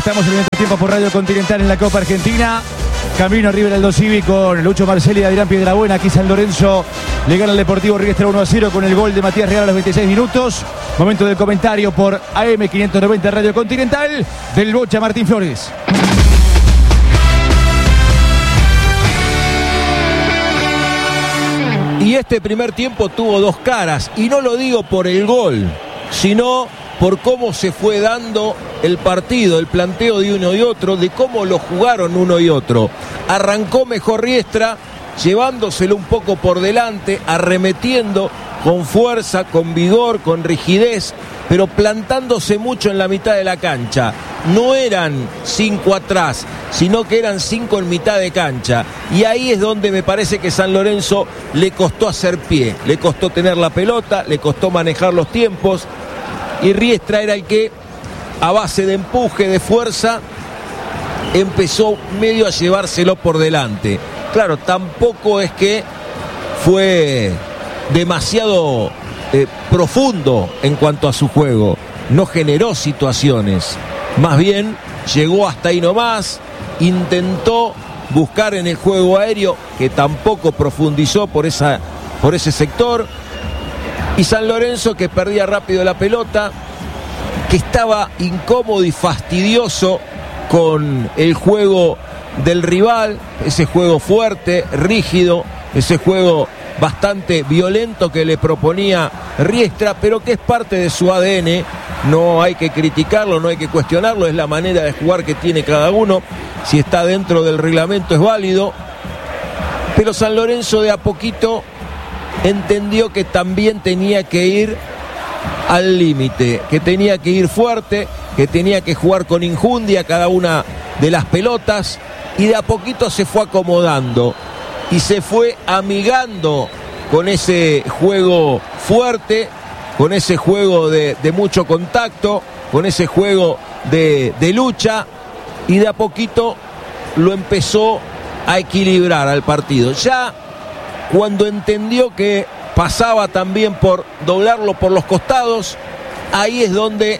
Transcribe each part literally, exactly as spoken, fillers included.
Estamos en el tiempo por Radio Continental en la Copa Argentina. Camino a River Aldo Civi con Lucho Marcelli y Adrián Piedrabuena. Aquí San Lorenzo le gana al Deportivo Riestra uno a cero con el gol de Matías Real a los veintiséis minutos. Momento del comentario por A M quinientos noventa Radio Continental del Bocha Martín Flores. Y este primer tiempo tuvo dos caras, y no lo digo por el gol, sino por cómo se fue dando el partido, el planteo de uno y otro, de cómo lo jugaron uno y otro. Arrancó mejor Riestra, llevándoselo un poco por delante, arremetiendo con fuerza, con vigor, con rigidez, pero plantándose mucho en la mitad de la cancha. No eran cinco atrás, sino que eran cinco en mitad de cancha. Y ahí es donde me parece que San Lorenzo le costó hacer pie, le costó tener la pelota, le costó manejar los tiempos. Y Riestra era el que, a base de empuje, de fuerza, empezó medio a llevárselo por delante. Claro, tampoco es que fue demasiado eh, profundo en cuanto a su juego. No generó situaciones. Más bien, llegó hasta ahí nomás, intentó buscar en el juego aéreo, que tampoco profundizó por, esa, por ese sector. Y San Lorenzo, que perdía rápido la pelota, que estaba incómodo y fastidioso con el juego del rival, ese juego fuerte, rígido, ese juego bastante violento que le proponía Riestra, pero que es parte de su A D N. No hay que criticarlo, no hay que cuestionarlo, es la manera de jugar que tiene cada uno. Si está dentro del reglamento es válido. Pero San Lorenzo de a poquito entendió que también tenía que ir al límite, que tenía que ir fuerte, que tenía que jugar con injundia cada una de las pelotas, y de a poquito se fue acomodando y se fue amigando con ese juego fuerte, con ese juego de, de mucho contacto, con ese juego de, de lucha, y de a poquito lo empezó a equilibrar al partido. Ya cuando entendió que pasaba también por doblarlo por los costados, ahí es donde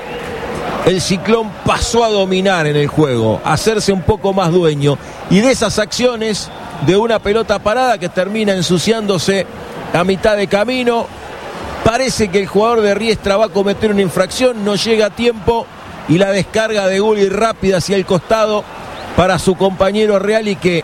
el Ciclón pasó a dominar en el juego, a hacerse un poco más dueño, y de esas acciones de una pelota parada que termina ensuciándose a mitad de camino, parece que el jugador de Riestra va a cometer una infracción, no llega a tiempo, y la descarga de Gulli rápida hacia el costado para su compañero Reali, que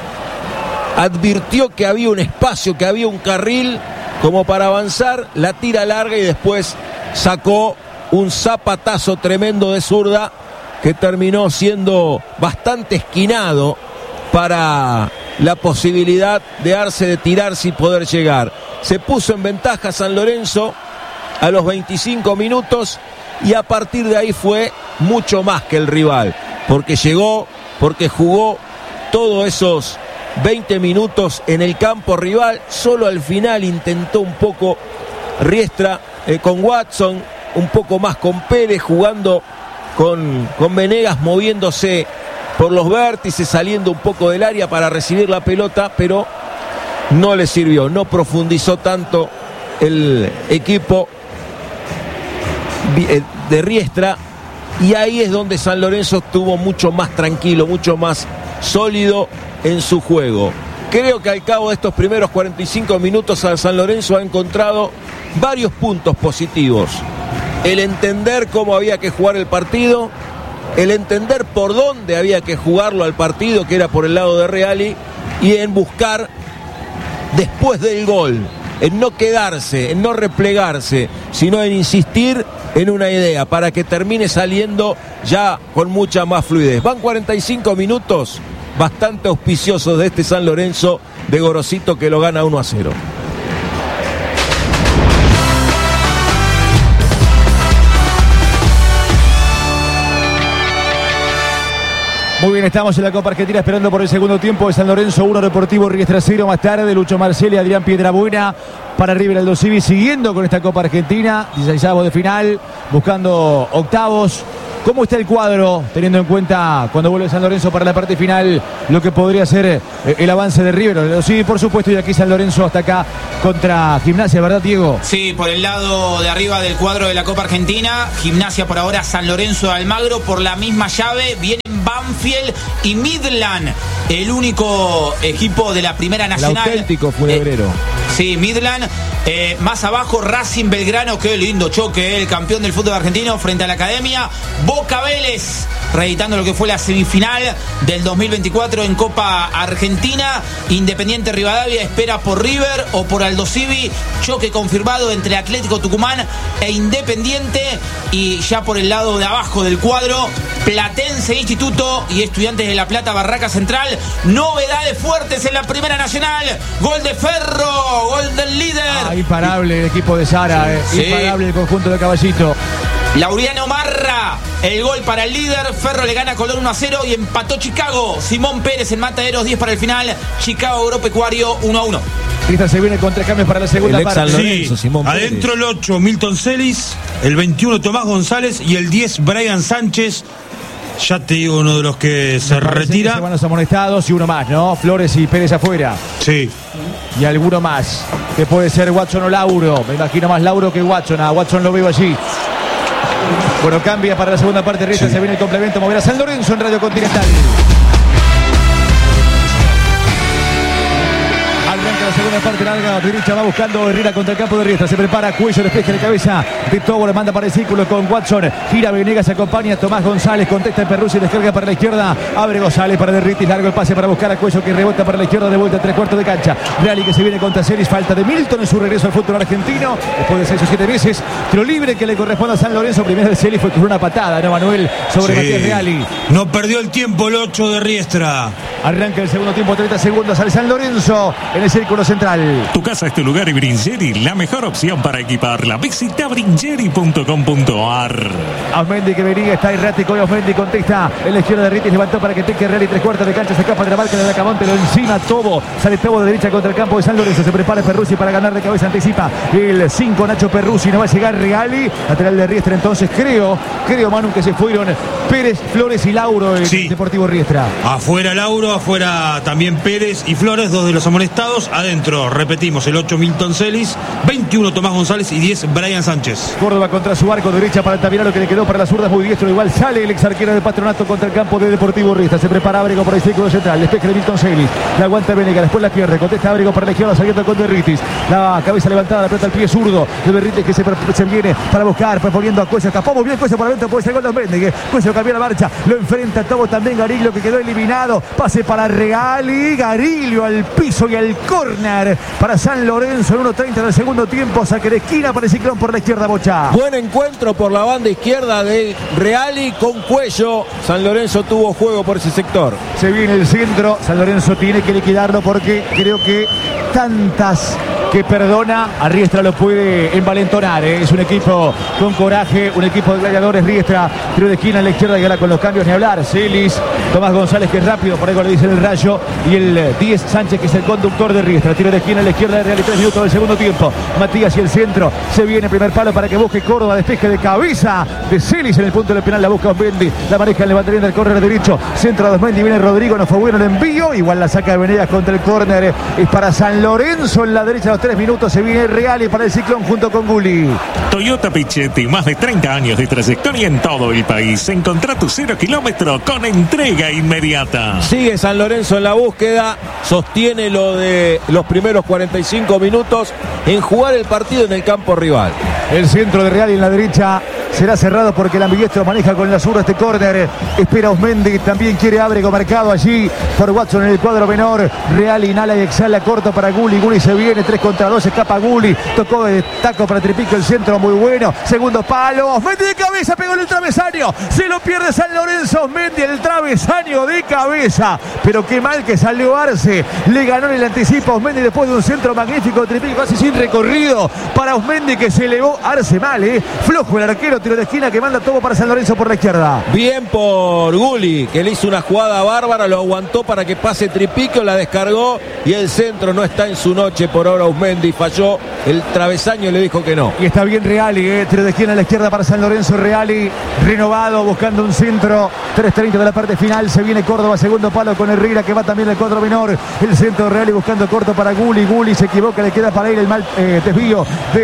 advirtió que había un espacio, que había un carril como para avanzar, la tira larga y después sacó un zapatazo tremendo de zurda que terminó siendo bastante esquinado para la posibilidad de darse de tirarse y poder llegar. Se puso en ventaja San Lorenzo a los veinticinco minutos, y a partir de ahí fue mucho más que el rival, porque llegó, porque jugó todos esos veinte minutos en el campo rival. Solo al final intentó un poco Riestra eh, con Watson, un poco más con Pérez, jugando con, con Venegas moviéndose por los vértices, saliendo un poco del área para recibir la pelota, pero no le sirvió, no profundizó tanto el equipo de Riestra, y ahí es donde San Lorenzo estuvo mucho más tranquilo, mucho más sólido en su juego. Creo que al cabo de estos primeros cuarenta y cinco minutos San Lorenzo ha encontrado varios puntos positivos. El entender cómo había que jugar el partido, el entender por dónde había que jugarlo al partido, que era por el lado de Reali, y en buscar después del gol, en no quedarse, en no replegarse, sino en insistir en una idea para que termine saliendo ya con mucha más fluidez. Van cuarenta y cinco minutos bastante auspiciosos de este San Lorenzo de Gorosito, que lo gana uno a cero. Muy bien, estamos en la Copa Argentina esperando por el segundo tiempo de San Lorenzo uno, Deportivo Riestra cero. Más tarde, Lucho Marcelli, Adrián Piedrabuena para River Aldo Civi, siguiendo con esta Copa Argentina, dieciséisavos de final, buscando octavos ¿Cómo está el cuadro, teniendo en cuenta cuando vuelve San Lorenzo para la parte final, lo que podría ser eh, el avance de River? Sí, por supuesto, y aquí San Lorenzo hasta acá contra Gimnasia, ¿verdad, Diego? Sí, por el lado de arriba del cuadro de la Copa Argentina, Gimnasia por ahora, San Lorenzo de Almagro, por la misma llave, vienen Banfield y Midland, el único equipo de la Primera Nacional. El auténtico Funebrero. Eh, sí, Midland. Eh, más abajo, Racing Belgrano, qué lindo choque, eh, el campeón del fútbol argentino frente a la Academia. Boca Vélez, reeditando lo que fue la semifinal del dos mil veinticuatro en Copa Argentina. Independiente Rivadavia espera por River o por Aldo Civi. Choque confirmado entre Atlético Tucumán e Independiente. Y ya por el lado de abajo del cuadro, Platense Instituto y Estudiantes de La Plata, Barraca Central. Novedades fuertes en la Primera Nacional. Gol de Ferro, gol del líder. Ah, imparable el equipo de Sara, eh. Sí. Imparable el conjunto de Caballito. Laureano Marra, el gol para el líder. Ferro le gana a Colón uno a cero y empató Chicago. Simón Pérez en Mataderos, diez para el final. Chicago Agropecuario uno a uno. Cristian se viene contra cambios para la segunda El ex parte. San Lorenzo, Sí, Simón Pérez. adentro el ocho, Milton Celis, el veintiuno, Tomás González y el diez, Brian Sánchez. Ya te digo, uno de los que se Me parece retira. que se van los amonestados y uno más, ¿no? Flores y Pérez afuera. Sí. Y alguno más, que puede ser Watson o Lauro. Me imagino más Lauro que Watson. A Watson lo veo allí. Bueno, cambia para la segunda parte. Riestra, Sí. se viene el complemento. Moverá San Lorenzo en Radio Continental. Arranca la segunda parte larga. Derecha va buscando Herrera contra el campo de Riestra. Se prepara Cuello, despeje de cabeza. De Tobo le manda para el círculo con Watson. Gira Venegas, acompaña a Tomás González. Contesta Perruzzi, descarga para la izquierda. Abre González para Derritis. Largo el pase para buscar a Cuello, que rebota para la izquierda. De vuelta a tres cuartos de cancha. Reali que se viene contra Celis. Falta de Milton en su regreso al fútbol argentino. Después de seis o siete meses. Tiro libre que le corresponde a San Lorenzo. Primero de Celis fue con una patada, ¿no, Manuel? Sobre Sí. Matías Reali. No perdió el tiempo el ocho de Riestra. Arranca el segundo tiempo, treinta segundos. Sale San Lorenzo en el círculo central. Tu casa es tu lugar y Bringeri, la mejor opción para equiparla. Visita bringeri punto com punto a r. Osmendi que venía, está errático. Y Osmendi contesta en la izquierda de Ritis. Levantó para que Teque Reali. Tres cuartos de cancha. Se escapa de la marca de Dacamonte. Lo encima Tobo. Sale Tobo de derecha contra el campo de San Lorenzo. Se prepara Perruzzi para ganar de cabeza. Anticipa el cinco Nacho Perruzzi. No va a llegar Reali. Lateral de Riestra. Entonces creo, creo Manu que se fueron Pérez, Flores y Lauro en Sí. Deportivo Riestra. Afuera Lauro, afuera también Pérez y Flores, dos de los amonestados. Adentro, repetimos, el ocho Milton Celis, veintiuno Tomás González y diez Brian Sánchez. Córdoba contra su arco, derecha para Altamirano, que le quedó para la zurda, muy diestro. Igual sale el ex arquero de Patronato contra el campo de Deportivo Riestra. Se prepara Ábrego por el círculo central. Despeje de Milton Celis. La aguanta Venegas, después la pierde. Contesta Ábrego para la izquierda, saliendo con Derritis. La cabeza levantada, la pelota al pie zurdo de Derritis, que se, se viene para buscar, proponiendo a Cuello. Escapó muy bien Cuello por adentro, puede ser gol de Osmendi. Cuello cambió la marcha, lo enfrenta Tobo también. Gariglio, que quedó eliminado. Pase para Reali. Gariglio al piso y al córner para San Lorenzo en uno treinta del segundo tiempo. Saque de esquina para el Ciclón por la izquierda, Bocha. Buen encuentro por la banda izquierda de Reali con Cuello. San Lorenzo tuvo juego por ese sector. Se viene el centro. San Lorenzo tiene que liquidarlo porque creo que tantas que perdona a Riestra lo puede envalentonar, ¿eh? Es un equipo con coraje, un equipo de gladiadores. Riestra, tiro de esquina en la izquierda y ahora con los cambios ni hablar. Celis, Tomás González, que es rápido, por algo le dice el Rayo, y el diez Sánchez, que es el conductor de Riestra. Tiro de esquina en la izquierda de Real y tres minutos del segundo tiempo. Matías y el centro. Se viene primer palo para que busque Córdoba. Despeje de cabeza de Celis en el punto del penal. La busca Osmendi. La maneja el levantamiento del córner derecho. Centro de Osmendi. Viene Rodrigo. No fue bueno el envío. Igual la saca de Venegas contra el córner. Es para San Lorenzo en la derecha. A los tres minutos se viene Reali para el Ciclón junto con Gulli. Toyota Pichetti, más de treinta años de trayectoria en todo el país. Encontrá tu cero kilómetro con entrega inmediata. Sigue San Lorenzo en la búsqueda, sostiene lo de los primeros cuarenta y cinco minutos en jugar el partido en el campo rival. El centro de Reali en la derecha será cerrado porque el ambidiestro maneja con la zurda este córner. Espera Osmendi, también quiere Ábrego, marcado allí por Watson en el cuadro menor. Reali inhala y exhala, corto para Gulli. Gulli se viene, tres contra dos, escapa Gulli. Tocó de taco para Tripico, el centro muy bueno. Segundo palo, Osmendi de cabeza, pegó en el travesaño. Se lo pierde San Lorenzo, Osmendi el travesaño de cabeza. Pero qué mal que salió Arce. Le ganó en el anticipo a Osmendi después de un centro magnífico. Tripico casi sin recorrido para Osmendi, que se elevó. Arce mal, eh. Flojo el arquero tiro de esquina que manda todo para San Lorenzo por la izquierda. Bien por Gulli, que le hizo una jugada bárbara, lo aguantó para que pase Tripico, la descargó y el centro no está en su noche por ahora. Usmendi falló, el travesaño le dijo que no. Y está bien Reali, eh. tiro de esquina a la izquierda para San Lorenzo. Reali renovado, buscando un centro. tres treinta de la parte final, se viene Córdoba, segundo palo con Herrera que va también el cuadro menor. El centro de Reali buscando corto para Gulli. Gulli se equivoca, le queda para ir el mal eh, desvío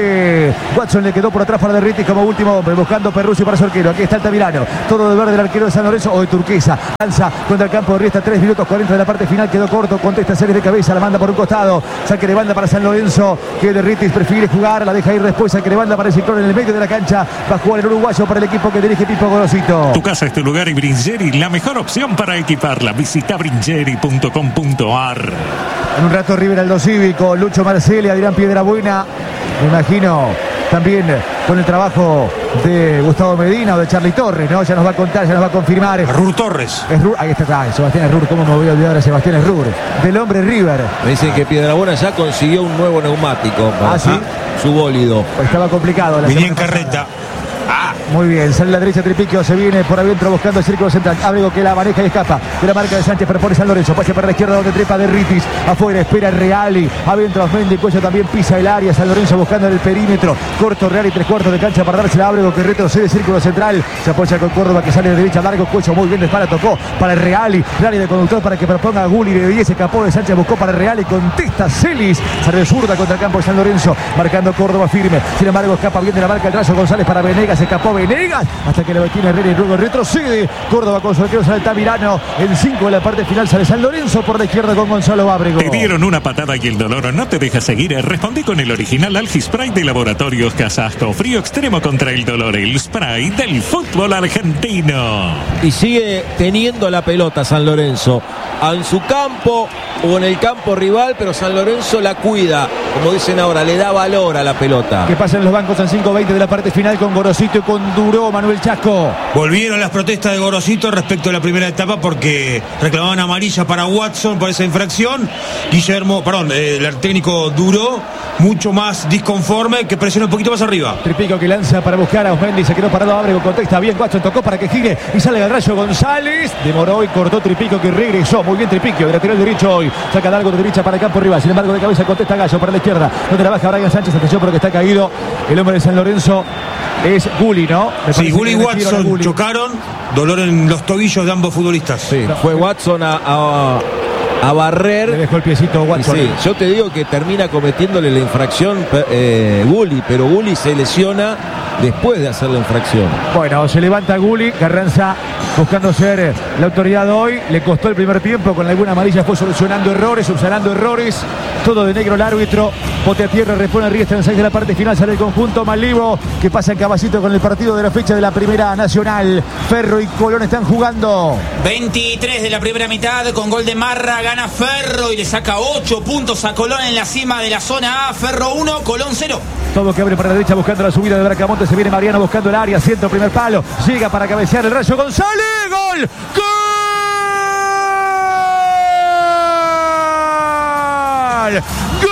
de Watson, le quedó por atrás para Derritis como último hombre, buscando Perruzzi para su arquero. Aquí está Altamirano, todo de verde el arquero de San Lorenzo o de turquesa. Lanza contra el campo de Riesta, tres minutos cuarenta de la parte final, quedó corto, contesta serie de cabeza, la manda por un costado. Saque de banda para San Lorenzo, que Derritis prefiere jugar, la deja ir después. Saque de banda para el Ciclón en el medio de la cancha. Va a jugar el uruguayo para el equipo que dirige Pipo Gorosito. Tu casa es tu lugar y Bringeri, la mejor opción para equiparla. Visita bringeri punto com punto ar. En un rato River Aldo Cívico, Lucho Marcelli, Adrián Piedrabuena. Me imagino también con el trabajo de Gustavo Medina o de Charly Torres, ¿no? Ya nos va a contar, ya nos va a confirmar. Rur Torres. Es Rur, ahí está, ah, Sebastián Rur, ¿cómo me voy a olvidar a Sebastián Rur? Del hombre River. Me dicen que Piedrabuena ya consiguió un nuevo neumático para ¿Ah, sí? su bólido. Estaba complicado. La Venía en carreta. Ah, muy bien, sale a la derecha Tripiquio, se viene por adentro buscando el círculo central. Ábrego que la maneja y escapa de la marca de Sánchez, propone San Lorenzo, pase para la izquierda donde trepa Derritis, afuera espera Reali, adentro Osmendi, Cuello también pisa el área. San Lorenzo buscando en el perímetro, corto Reali, tres cuartos de cancha para dársela a Ábrego que retrocede círculo central, se apoya con Córdoba que sale de derecha, largo Cuello, muy bien de espalda, tocó para Reali, Reali de conductor para que proponga a Gulli, de diez, escapó de Sánchez, buscó para Reali, contesta Celis, sale zurda contra el campo de San Lorenzo, marcando Córdoba firme, sin embargo escapa bien de la marca el Rayo González para Venegas, escapó Venegas hasta que le tiene Herrera y luego retrocede Córdoba con su arquero, sale Altamirano en cinco de la parte final, sale San Lorenzo por la izquierda con Gonzalo Ábrego. Te dieron una patada y el dolor no te deja seguir. Respondí con el original Algispray de Laboratorios Casasco. Frío extremo contra el dolor, el spray del fútbol argentino. Y sigue teniendo la pelota San Lorenzo en su campo o en el campo rival, pero San Lorenzo la cuida, como dicen ahora, le da valor a la pelota. Que pasan los bancos en cinco veinte de la parte final con Gorosito y con Duró. Manuel Chasco. Volvieron las protestas de Gorosito respecto a la primera etapa porque reclamaban amarilla para Watson por esa infracción. Guillermo, perdón, eh, el técnico Duró mucho más disconforme, que presiona un poquito más arriba. Tripico que lanza para buscar a Osmendi, se quedó parado Ábrego, contesta bien Watson, tocó para que gire y sale al Rayo González, demoró y cortó Tripico que regresó, muy bien Tripico, de lateral derecho hoy, saca largo de derecha para el campo rival, sin embargo de cabeza contesta Gallo para la izquierda, donde la baja Brian Sánchez, atención porque está caído el hombre de San Lorenzo, es Gulli, ¿no? Sí, Gulli y Watson Gulli. Chocaron, dolor en los tobillos de ambos futbolistas. Sí, fue Watson a, a, a barrer. Le dejó el piecito Watson. Sí, yo te digo que termina cometiéndole la infracción eh, Gulli, pero Gulli se lesiona después de hacer la infracción. Bueno, se levanta Gulli, Carranza buscando ser la autoridad hoy, le costó el primer tiempo, con alguna amarilla fue solucionando errores, subsanando errores, todo de negro el árbitro, bote a tierra, repone Riestra en seis de la parte final, sale el conjunto Malivo, que pasa en caballito con el partido de la fecha de la Primera Nacional. Ferro y Colón están jugando. veintitrés de la primera mitad, con gol de Marra, gana Ferro y le saca ocho puntos a Colón en la cima de la zona A. Ferro uno, Colón cero. Todo que abre para la derecha buscando la subida de Bracamonte, se viene Mariano buscando el área, centro, primer palo, llega para cabecear el Rayo González, gol, gol, gol.